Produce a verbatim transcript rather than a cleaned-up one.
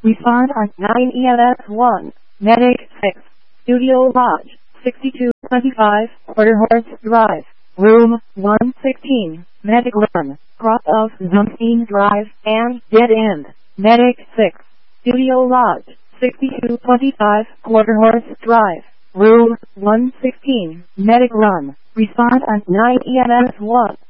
Respond on nine E M S one. Medic six. Studio Lodge, sixty-two twenty-five, Quarterhorse Drive, Room one sixteen. Medic one. Cross of Zumstein Drive and Dead End. Medic six. Studio Lodge, sixty-two twenty-five, Quarterhorse Drive, Room one sixteen. Medic one. Respond on nine E M S one.